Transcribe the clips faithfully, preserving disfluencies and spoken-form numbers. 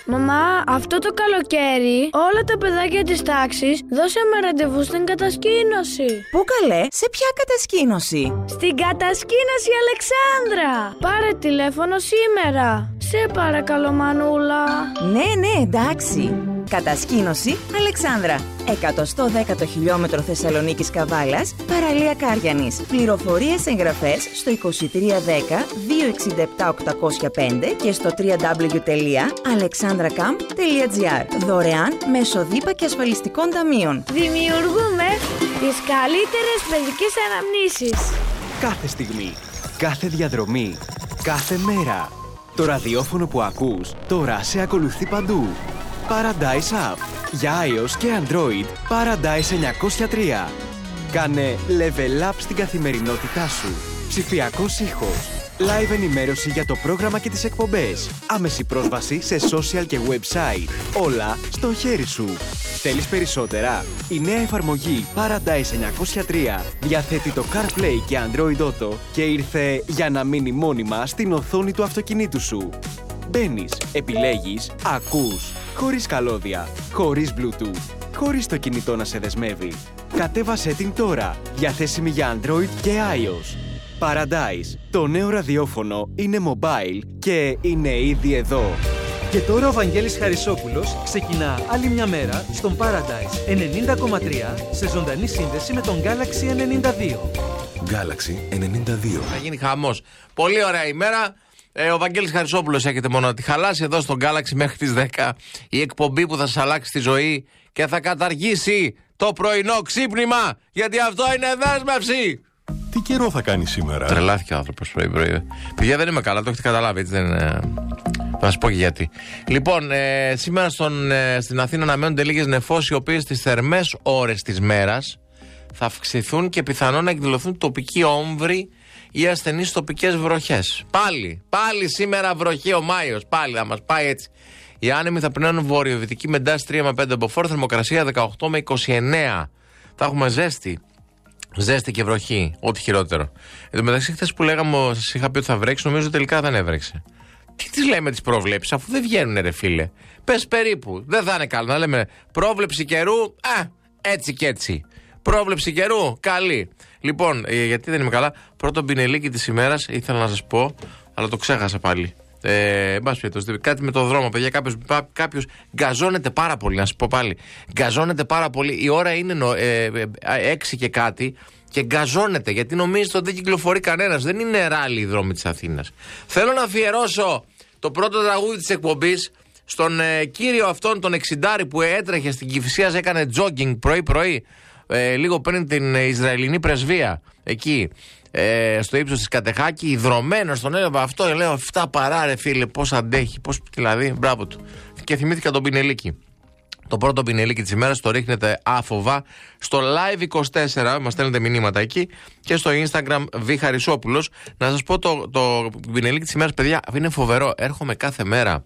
Μαμά, αυτό το καλοκαίρι όλα τα παιδάκια της τάξης δώσαμε ραντεβού στην κατασκήνωση. Πού καλέ, σε ποια κατασκήνωση? Στην κατασκήνωση Αλεξάνδρα. Πάρε τηλέφωνο σήμερα. Σε παρακαλώ Μανούλα. Ναι, ναι, εντάξει. Κατασκήνωση Αλεξάνδρα. εκατόν δέκατο χιλιόμετρο Θεσσαλονίκης Καβάλας, παραλία Κάριανης. Πληροφορίες εγγραφές στο είκοσι τρία δέκα δύο εξήντα επτά οκτακόσια πέντε και στο double-u double-u double-u τελεία alexandracamp τελεία gr. Δωρεάν μέσω δίπα και ασφαλιστικών ταμείων. Δημιουργούμε τις καλύτερες παιδικές αναμνήσεις. Κάθε στιγμή, κάθε διαδρομή, κάθε μέρα. Το ραδιόφωνο που ακούς τώρα σε ακολουθεί παντού. Paradise App. Για iOS και Android, Paradise εννιακόσια τρία. Κάνε level up στην καθημερινότητά σου. Ψηφιακός ήχος. Live ενημέρωση για το πρόγραμμα και τις εκπομπές. Άμεση πρόσβαση σε social και website. Όλα στο χέρι σου. Θέλεις περισσότερα? Η νέα εφαρμογή Paradise εννιακόσια τρία διαθέτει το CarPlay και Android Auto και ήρθε για να μείνει μόνιμα στην οθόνη του αυτοκινήτου σου. Μπαίνεις, επιλέγεις, ακούς, χωρίς καλώδια, χωρίς Bluetooth, χωρίς το κινητό να σε δεσμεύει. Κατέβασέ την τώρα, διαθέσιμη για Android και iOS. Paradise, το νέο ραδιόφωνο είναι mobile και είναι ήδη εδώ. Και τώρα ο Βαγγέλης Χαρισόπουλος ξεκινά άλλη μια μέρα στον Paradise ενενήντα κόμμα τρία σε ζωντανή σύνδεση με τον Galaxy ενενήντα δύο. Galaxy ενενήντα δύο. Θα γίνει χαμός. Πολύ ωραία ημέρα. Ε, ο Βαγγέλης Χαρισόπουλος έχετε μόνο να τη χαλάσει εδώ στον Galaxy μέχρι τις δέκα. Η εκπομπή που θα σας αλλάξει τη ζωή και θα καταργήσει το πρωινό ξύπνημα. Γιατί αυτό είναι δέσμευση. Τι καιρό θα κάνει σήμερα? Τρελάθηκε ο άνθρωπος πρωί-πρωί. Παιδιά, δεν είμαι καλά, το έχετε καταλάβει. Έτσι δεν είναι. Θα σας πω και γιατί. Λοιπόν, ε, σήμερα στον, ε, στην Αθήνα αναμένονται λίγες νεφώσεις, οι οποίες στις θερμές ώρες της μέρας θα αυξηθούν και πιθανόν να εκδηλωθούν τοπικοί όμβροι ή ασθενείς τοπικές βροχές. Πάλι, πάλι σήμερα βροχή ο Μάιος. Πάλι θα μας πάει έτσι. Οι άνεμοι θα πνέουν βορειοδυτική με τάση τρία με πέντε μποφόρ, θερμοκρασία δεκαοκτώ με είκοσι εννέα. Θα έχουμε ζέστη. Ζέστη και βροχή, ό,τι χειρότερο. Εν τω μεταξύ, χθες που λέγαμε, σας είχα πει ότι θα βρέξει, νομίζω τελικά δεν έβρεξε. Τι τις λέμε τις προβλέψεις, αφού δεν βγαίνουν, ρε φίλε. Πες περίπου, δεν θα είναι καλό. Να λέμε πρόβλεψη καιρού, α, έτσι και έτσι. Πρόβλεψη καιρού, καλή. Λοιπόν, ε, γιατί δεν είμαι καλά, πρώτο πινελίκι της ημέρας ήθελα να σας πω, αλλά το ξέχασα πάλι. Ε, κάτι με το δρόμο, παιδιά. Κάποιος, κάποιος γκαζώνεται πάρα πολύ, να σας πω πάλι. Γκαζώνεται πάρα πολύ. Η ώρα είναι ε, ε, έξι και κάτι και γκαζώνεται γιατί νομίζετε ότι δεν κυκλοφορεί κανένας. Δεν είναι ράλι οι δρόμοι της Αθήνας. Θέλω να αφιερώσω το πρώτο τραγούδι της εκπομπής στον ε, κύριο αυτόν τον εξιντάρη που έτρεχε στην Κηφισίας, έκανε jogging πρωί-πρωί. Ε, λίγο πριν την Ισραηλινή πρεσβεία εκεί ε, στο ύψος της Κατεχάκη, ιδρωμένος τον έλεγα αυτό, λέω αυτά παρά ρε φίλε, πώς αντέχει, πώς δηλαδή, μπράβο του. Και θυμήθηκα τον Πινελίκη. Το πρώτο Πινελίκη της ημέρας το ρίχνετε άφοβα στο Live είκοσι τέσσερα, μας στέλνετε μηνύματα εκεί, και στο Instagram Β Χαρισόπουλος. Να σας πω το, το Πινελίκη της ημέρας, παιδιά, είναι φοβερό. Έρχομαι κάθε μέρα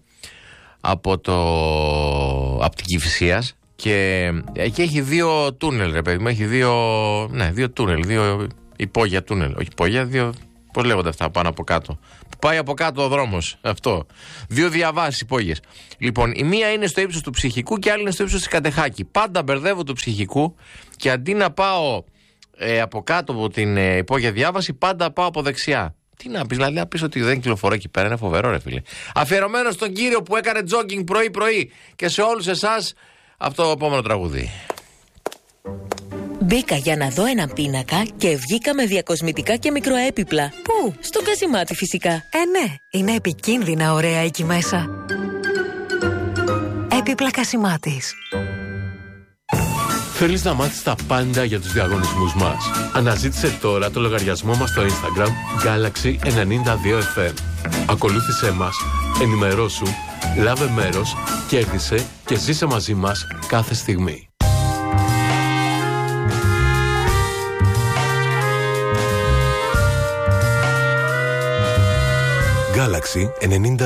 από, το, από την Κηφισίας και εκεί έχει δύο τούνελ, ρε παιδί μου. Έχει δύο, ναι, δύο τούνελ, δύο υπόγεια τούνελ. Όχι υπόγεια, δύο, πώς λέγονται αυτά πάνω από κάτω. Που πάει από κάτω ο δρόμος. Αυτό. Δύο διαβάσεις υπόγειες. Λοιπόν, η μία είναι στο ύψος του Ψυχικού και η άλλη είναι στο ύψος της Κατεχάκη. Πάντα μπερδεύω του Ψυχικού και αντί να πάω ε, από κάτω από την ε, υπόγεια διάβαση, πάντα πάω από δεξιά. Τι να πεις, δηλαδή να πεις ότι δεν κυκλοφορώ εκεί πέρα, είναι φοβερό, ρε φίλε. Αφιερωμένο στον κύριο που έκανε jogging πρωί-πρωί και σε όλους εσάς. Αυτό το επόμενο τραγούδι. Μπήκα για να δω ένα πίνακα και βγήκα με διακοσμητικά και μικροέπιπλα. Πού? Στο Κασιμάτι φυσικά. Ε, ναι, είναι επικίνδυνα ωραία εκεί μέσα. Έπιπλα Κασιμάτης. Θέλεις να μάθεις τα πάντα για τους διαγωνισμούς μας? Αναζήτησε τώρα το λογαριασμό μας στο Instagram Galaxy ενενήντα δύο εφ εμ. Ακολούθησέ μας, ενημερώσου, λάβε μέρος, κέρδισε και ζήσε μαζί μας κάθε στιγμή. Galaxy ενενήντα